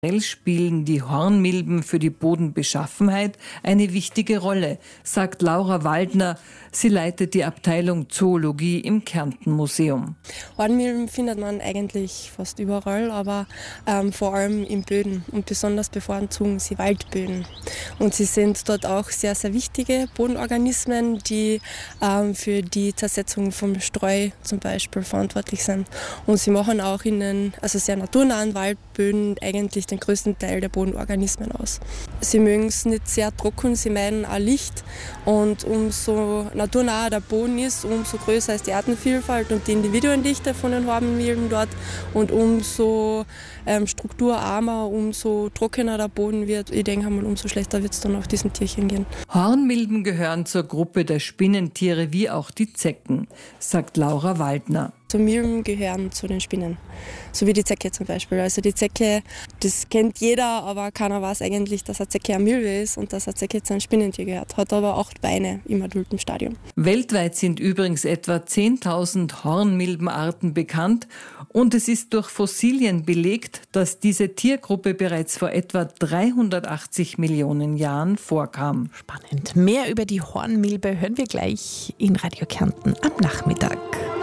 Spielen die Hornmilben für die Bodenbeschaffenheit eine wichtige Rolle, sagt Laura Waldner. Sie leitet die Abteilung Zoologie im Kärnten-Museum. Hornmilben findet man eigentlich fast überall, aber vor allem in Böden und besonders bevorzugen sie Waldböden. Und sie sind dort auch sehr, sehr wichtige Bodenorganismen, die für die Zersetzung vom Streu zum Beispiel verantwortlich sind. Und sie machen auch in den sehr naturnahen Waldböden eigentlich den größten Teil der Bodenorganismen aus. Sie mögen es nicht sehr trocken, sie meiden auch Licht und umso naturnaher der Boden ist, umso größer ist die Artenvielfalt und die Individuendichte von den Hornmilben dort und umso strukturarmer, umso trockener der Boden wird. Ich denke mal, umso schlechter wird es dann auch diesen Tierchen gehen. Hornmilben gehören zur Gruppe der Spinnentiere wie auch die Zecken, sagt Laura Waldner. So Milben gehören zu den Spinnen, so wie die Zecke zum Beispiel. Also die Zecke, das kennt jeder, aber keiner weiß eigentlich, dass eine Zecke eine Milbe ist und dass eine Zecke zu einem Spinnentier gehört. Hat aber 8 Beine im adulten Stadium. Weltweit sind übrigens etwa 10.000 Hornmilbenarten bekannt und es ist durch Fossilien belegt, dass diese Tiergruppe bereits vor etwa 380 Millionen Jahren vorkam. Spannend. Mehr über die Hornmilbe hören wir gleich in Radio Kärnten am Nachmittag.